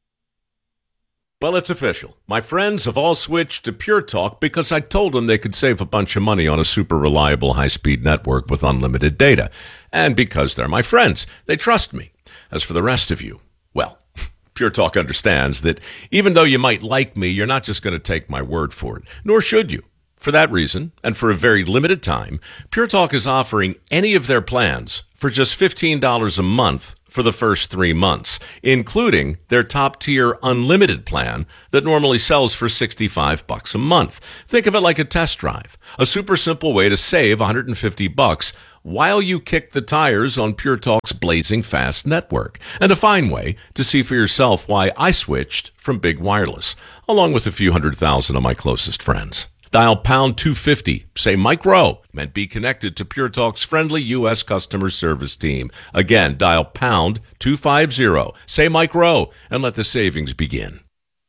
Well, it's official. My friends have all switched to Pure Talk because I told them they could save a bunch of money on a super reliable high-speed network with unlimited data. And because they're my friends, they trust me. As for the rest of you, well, Pure Talk understands that even though you might like me, you're not just going to take my word for it, nor should you. For that reason, and for a very limited time, Pure Talk is offering any of their plans for just $15 a month for the first 3 months, including their top-tier unlimited plan that normally sells for $65 a month. Think of it like a test drive, a super simple way to save $150 while you kick the tires on Pure Talk's blazing fast network, and a fine way to see for yourself why I switched from Big Wireless, along with a few 100,000 of my closest friends. Dial pound 250, say Mike Rowe, and be connected to Pure Talk's friendly U.S. customer service team. Again, dial pound 250, say Mike Rowe, and let the savings begin.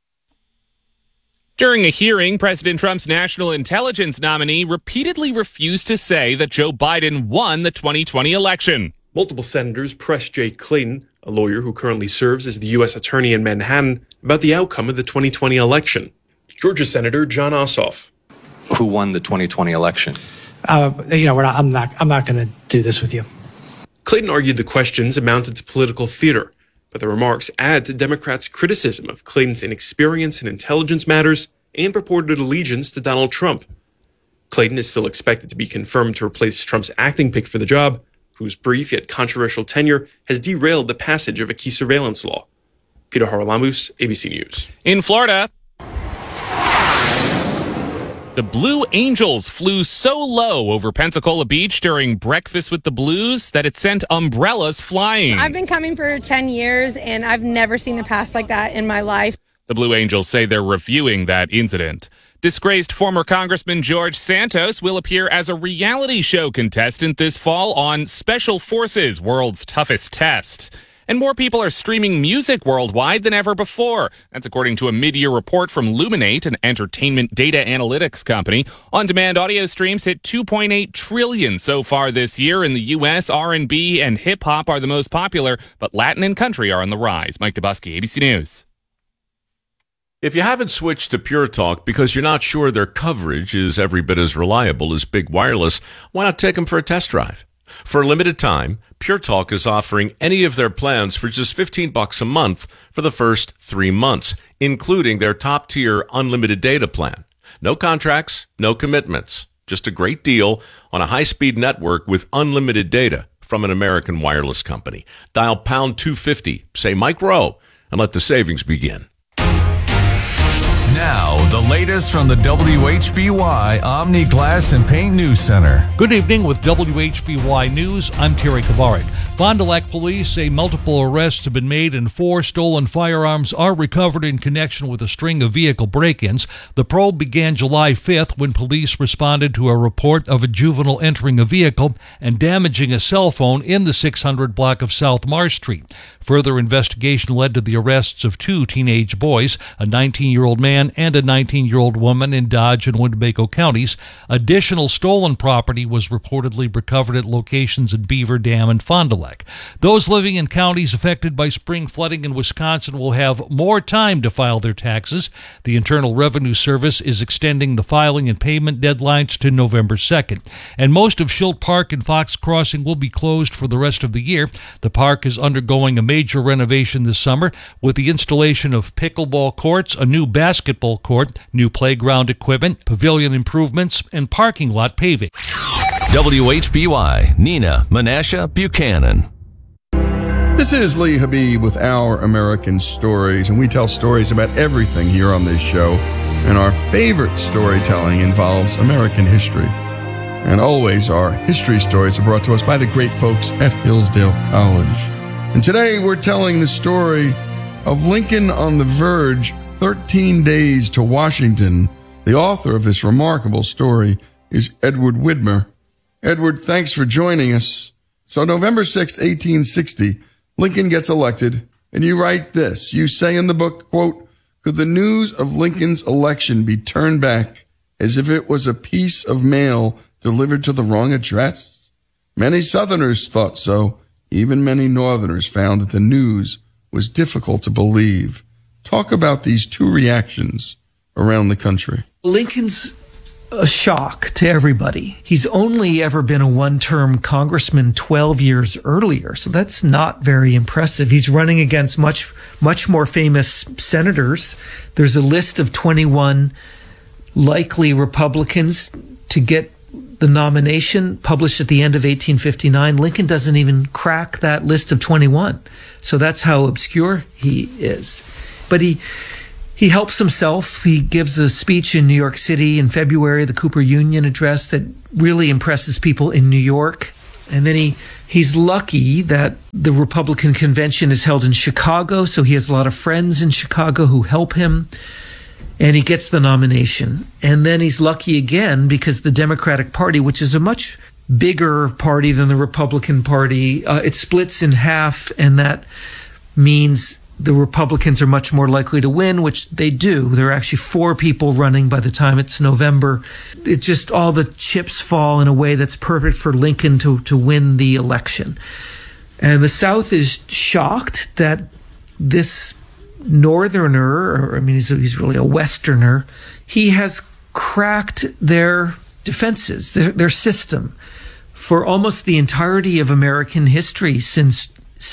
During a hearing, President Trump's national intelligence nominee repeatedly refused to say that Joe Biden won the 2020 election. Multiple senators pressed Jay Clayton, a lawyer who currently serves as the U.S. Attorney in Manhattan, about the outcome of the 2020 election. Georgia Senator John Ossoff. Who won the 2020 election? I'm not going to do this with you. Clayton argued the questions amounted to political theater, but the remarks add to Democrats' criticism of Clayton's inexperience in intelligence matters and purported allegiance to Donald Trump. Clayton is still expected to be confirmed to replace Trump's acting pick for the job, whose brief yet controversial tenure has derailed the passage of a key surveillance law. Peter Haralamus, ABC News. In Florida, the Blue Angels flew so low over Pensacola Beach during Breakfast with the Blues that it sent umbrellas flying. I've been coming for 10 years, and I've never seen a pass like that in my life. The Blue Angels say they're reviewing that incident. Disgraced former Congressman George Santos will appear as a reality show contestant this fall on Special Forces: World's Toughest Test. And more people are streaming music worldwide than ever before. That's according to a mid-year report from Luminate, an entertainment data analytics company. On-demand audio streams hit 2.8 trillion so far this year. In the U.S., R&B and hip-hop are the most popular, but Latin and country are on the rise. Mike Dubusky, ABC News. If you haven't switched to Pure Talk because you're not sure their coverage is every bit as reliable as Big Wireless, why not take them for a test drive? For a limited time, Pure Talk is offering any of their plans for just $15 a month for the first 3 months, including their top-tier unlimited data plan. No contracts, no commitments, just a great deal on a high-speed network with unlimited data from an American wireless company. Dial pound 250, say Mike Rowe, and let the savings begin. Now, the latest from the WHBY Omni Glass and Paint News Center. Good evening with WHBY News. I'm Terry Kavarik. Fond du Lac police say multiple arrests have been made and 4 stolen firearms are recovered in connection with a string of vehicle break-ins. The probe began July 5th when police responded to a report of a juvenile entering a vehicle and damaging a cell phone in the 600 block of South Marsh Street. Further investigation led to the arrests of 2 teenage boys, a 19-year-old man and a 19-year-old woman in Dodge and Winnebago counties. Additional stolen property was reportedly recovered at locations in Beaver Dam and Fond du Lac. Those living in counties affected by spring flooding in Wisconsin will have more time to file their taxes. The Internal Revenue Service is extending the filing and payment deadlines to November 2nd. And most of Schilt Park and Fox Crossing will be closed for the rest of the year. The park is undergoing a major renovation this summer with the installation of pickleball courts, a new basketball court, new playground equipment, pavilion improvements, and parking lot paving. WHBY, Nina Menasha Buchanan. This is Lee Habib with Our American Stories, and we tell stories about everything here on this show. And our favorite storytelling involves American history. And always our history stories are brought to us by the great folks at Hillsdale College. And today we're telling the story of Lincoln on the Verge, 13 Days to Washington. The author of this remarkable story is Edward Widmer. Edward, thanks for joining us. So November 6th, 1860, Lincoln gets elected, and you write this. You say in the book, quote, "Could the news of Lincoln's election be turned back as if it was a piece of mail delivered to the wrong address? Many Southerners thought so. Even many Northerners found that the news was difficult to believe." Talk about these 2 reactions around the country. Lincoln's a shock to everybody. He's only ever been a one-term congressman 12 years earlier, so that's not very impressive. He's running against much more famous senators. There's a list of 21 likely Republicans to get the nomination published at the end of 1859, Lincoln doesn't even crack that list of 21. So that's how obscure he is. But he helps himself. He gives a speech in New York City in February, the Cooper Union address, that really impresses people in New York. And then he's lucky that the Republican convention is held in Chicago, so he has a lot of friends in Chicago who help him, and he gets the nomination. And then he's lucky again because the Democratic Party, which is a much bigger party than the Republican Party, it splits in half, and that means the Republicans are much more likely to win, which they do. There are actually 4 people running by the time it's November. It just, all the chips fall in a way that's perfect for Lincoln to win the election. And the South is shocked that this Northerner, he's really a Westerner, he has cracked their defenses, their system. For almost the entirety of American history since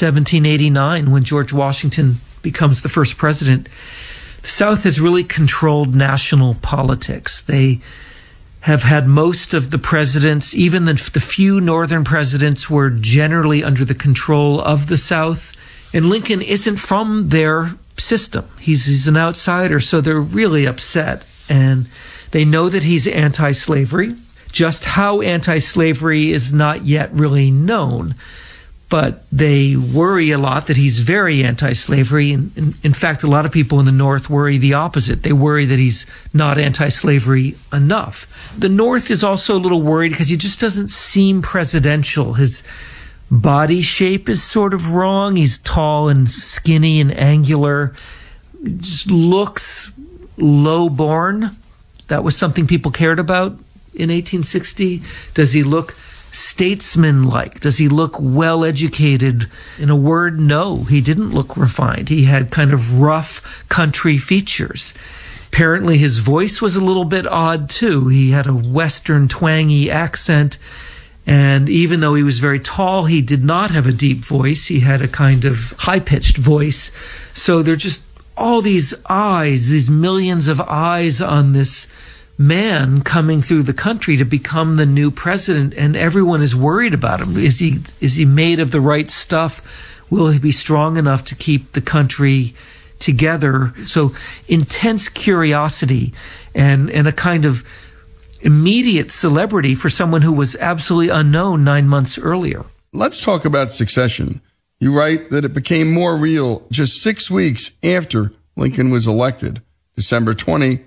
1789, when George Washington becomes the first president, the South has really controlled national politics. They have had most of the presidents, even the few Northern presidents, were generally under the control of the South. And Lincoln isn't from their system. He's an outsider, so they're really upset. And they know that he's anti-slavery. Just how anti-slavery is not yet really known. But they worry a lot that he's very anti-slavery. In fact, a lot of people in the North worry the opposite. They worry that he's not anti-slavery enough. The North is also a little worried because he just doesn't seem presidential. His body shape is sort of wrong. He's tall and skinny and angular. He just looks low-born. That was something people cared about in 1860. Does he look statesman-like? Does he look well-educated? In a word, no, he didn't look refined. He had kind of rough country features. Apparently his voice was a little bit odd too. He had a Western twangy accent, and even though he was very tall, he did not have a deep voice. He had a kind of high-pitched voice. So there are just all these eyes, these millions of eyes on this man coming through the country to become the new president, and everyone is worried about him. Is he made of the right stuff? Will he be strong enough to keep the country together? So intense curiosity and a kind of immediate celebrity for someone who was absolutely unknown 9 months earlier. Let's talk about succession. You write that it became more real just 6 weeks after Lincoln was elected. December 20,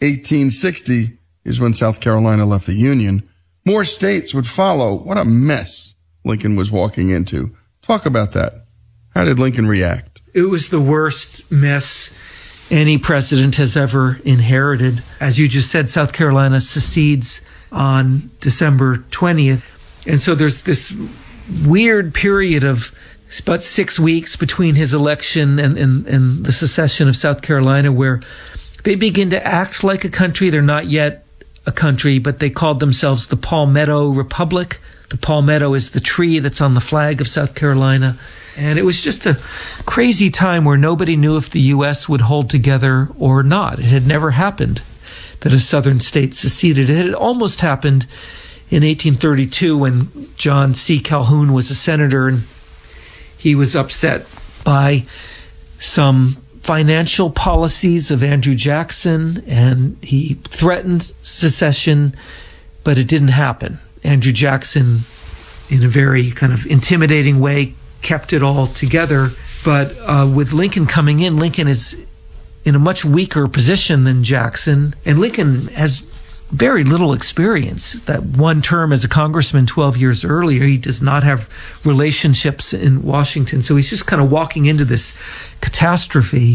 1860 is when South Carolina left the Union. More states would follow. What a mess Lincoln was walking into. Talk about that. How did Lincoln react? It was the worst mess any president has ever inherited. As you just said, South Carolina secedes on December 20th. And so there's this weird period of about 6 weeks between his election and the secession of South Carolina where they begin to act like a country. They're not yet a country, but they called themselves the Palmetto Republic. The palmetto is the tree that's on the flag of South Carolina. And it was just a crazy time where nobody knew if the U.S. would hold together or not. It had never happened that a southern state seceded. It had almost happened in 1832 when John C. Calhoun was a senator, and he was upset by some financial policies of Andrew Jackson, and he threatened secession, but it didn't happen. Andrew Jackson, in a very kind of intimidating way, kept it all together. But with Lincoln coming in, Lincoln is in a much weaker position than Jackson, and Lincoln has very little experience. That one term as a congressman 12 years earlier, he does not have relationships in Washington. So he's just kind of walking into this catastrophe.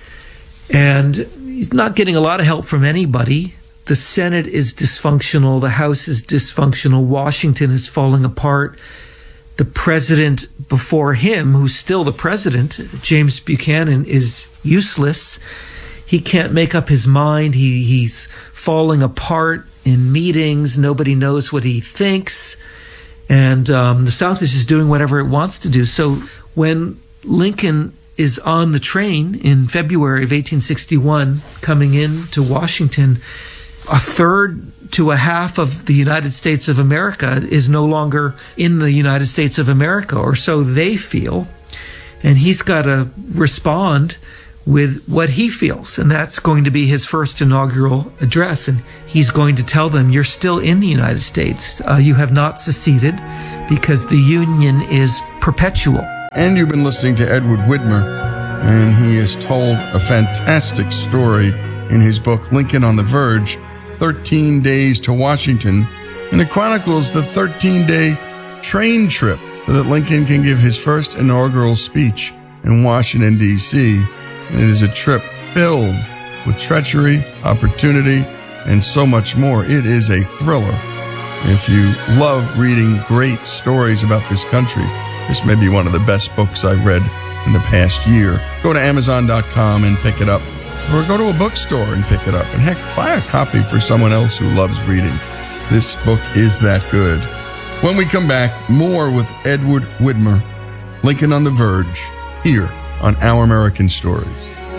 And he's not getting a lot of help from anybody. The Senate is dysfunctional. The House is dysfunctional. Washington is falling apart. The president before him, who's still the president, James Buchanan, is useless. He can't make up his mind. He's falling apart in meetings. Nobody knows what he thinks. And the South is just doing whatever it wants to do. So when Lincoln is on the train in February of 1861 coming in to Washington, a third to a half of the United States of America is no longer in the United States of America, or so they feel. And he's got to respond with what he feels. And that's going to be his first inaugural address. And he's going to tell them, you're still in the United States. You have not seceded because the Union is perpetual. And you've been listening to Edward Widmer, and he has told a fantastic story in his book, Lincoln on the Verge, 13 Days to Washington, and it chronicles the 13-day train trip so that Lincoln can give his first inaugural speech in Washington, D.C., and it is a trip filled with treachery, opportunity, and so much more. It is a thriller. If you love reading great stories about this country, this may be one of the best books I've read in the past year. Go to Amazon.com and pick it up. Or go to a bookstore and pick it up. And heck, buy a copy for someone else who loves reading. This book is that good. When we come back, more with Edward Widmer, Lincoln on the Verge, here on Our American Stories.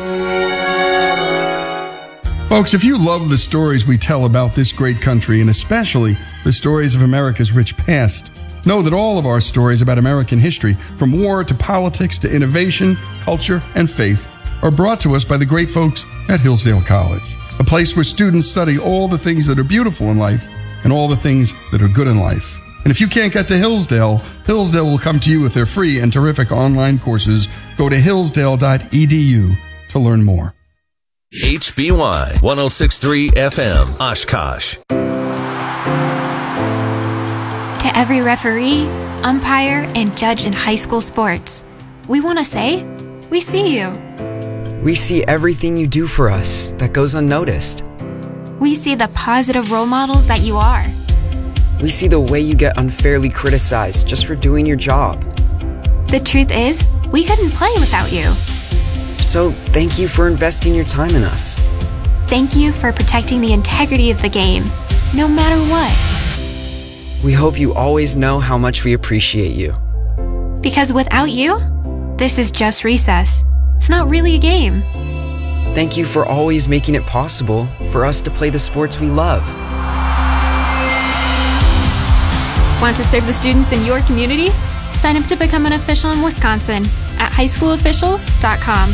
Folks, if you love the stories we tell about this great country, and especially the stories of America's rich past, know that all of our stories about American history, from war to politics to innovation, culture, and faith, are brought to us by the great folks at Hillsdale College, a place where students study all the things that are beautiful in life and all the things that are good in life. And if you can't get to Hillsdale, Hillsdale will come to you with their free and terrific online courses. Go to hillsdale.edu to learn more. HBY 106.3 FM, Oshkosh. To every referee, umpire, and judge in high school sports, we want to say, we see you. We see everything you do for us that goes unnoticed. We see the positive role models that you are. We see the way you get unfairly criticized just for doing your job. The truth is, we couldn't play without you. So thank you for investing your time in us. Thank you for protecting the integrity of the game, no matter what. We hope you always know how much we appreciate you. Because without you, this is just recess. It's not really a game. Thank you for always making it possible for us to play the sports we love. Want to serve the students in your community? Sign up to become an official in Wisconsin at highschoolofficials.com.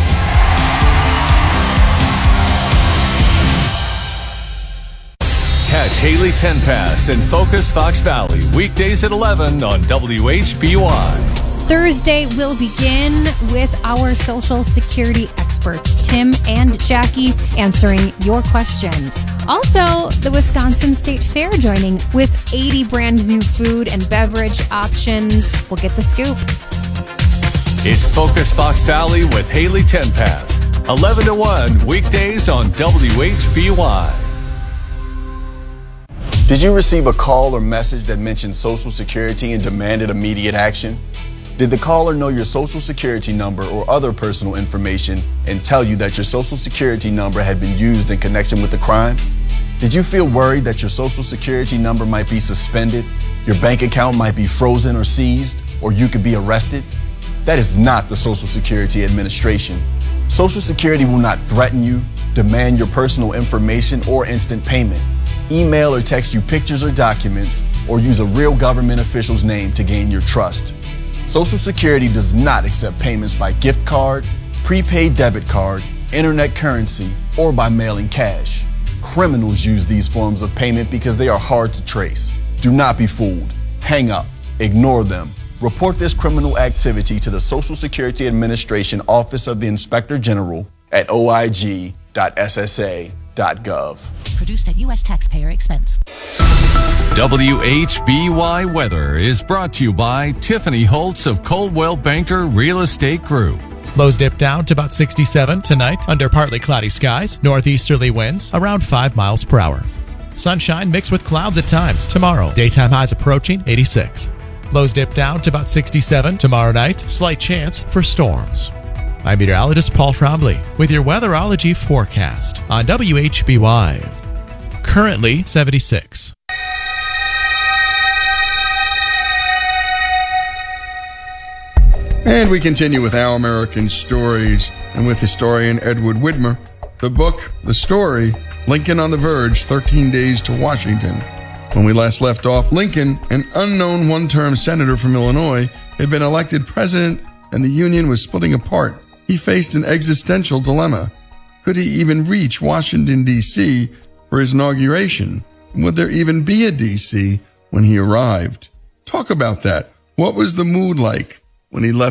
Catch Haley Tenpass and Focus Fox Valley weekdays at 11 on WHBY. Thursday will begin with our Social Security experts, Tim and Jackie, answering your questions. Also, the Wisconsin State Fair joining with 80 brand new food and beverage options. We'll get the scoop. It's Focus Fox Valley with Haley Tenpass, 11 to 1 weekdays on WHBY. Did you receive a call or message that mentioned Social Security and demanded immediate action? Did the caller know your Social Security number or other personal information and tell you that your Social Security number had been used in connection with the crime? Did you feel worried that your Social Security number might be suspended, your bank account might be frozen or seized, or you could be arrested? That is not the Social Security Administration. Social Security will not threaten you, demand your personal information, or instant payment, email or text you pictures or documents, or use a real government official's name to gain your trust. Social Security does not accept payments by gift card, prepaid debit card, internet currency, or by mailing cash. Criminals use these forms of payment because they are hard to trace. Do not be fooled. Hang up. Ignore them. Report this criminal activity to the Social Security Administration Office of the Inspector General at oig.ssa.gov. Produced at U.S. taxpayer expense. WHBY Weather is brought to you by Tiffany Holtz of Coldwell Banker Real Estate Group. Lows dip down to about 67 tonight under partly cloudy skies. Northeasterly winds around 5 miles per hour. Sunshine mixed with clouds at times. Tomorrow, daytime highs approaching 86. Lows dip down to about 67 tomorrow night. Slight chance for storms. I'm meteorologist Paul Trombley with your weatherology forecast on WHBY. Currently 76. And we continue with Our American Stories and with historian Edward Widmer. The book, the story, Lincoln on the Verge, 13 Days to Washington. When we last left off, Lincoln, an unknown one-term senator from Illinois, had been elected president and the Union was splitting apart. He faced an existential dilemma. Could he even reach Washington, D.C. for his inauguration? Would there even be a D.C. when he arrived? Talk about that. What was the mood like when he left